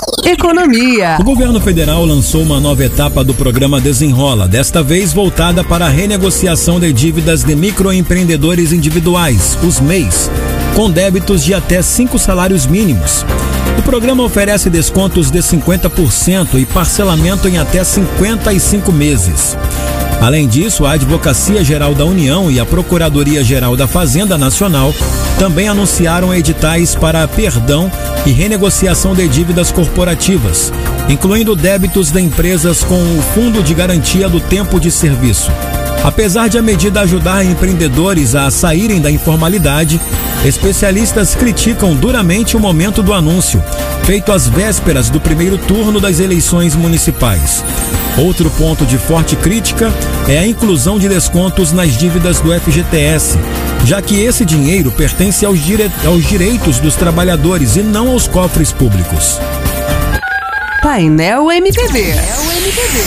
Economia. O governo federal lançou uma nova etapa do programa Desenrola, desta vez voltada para a renegociação de dívidas de microempreendedores individuais, os MEIs, com débitos de até 5 salários mínimos. O programa oferece descontos de 50% e parcelamento em até 55 meses. Além disso, a Advocacia Geral da União e a Procuradoria Geral da Fazenda Nacional também anunciaram editais para perdão e renegociação de dívidas corporativas, incluindo débitos de empresas com o Fundo de Garantia do Tempo de Serviço. Apesar de a medida ajudar empreendedores a saírem da informalidade, especialistas criticam duramente o momento do anúncio, feito às vésperas do primeiro turno das eleições municipais. Outro ponto de forte crítica é a inclusão de descontos nas dívidas do FGTS, já que esse dinheiro pertence aos direitos dos trabalhadores e não aos cofres públicos. Painel MPB.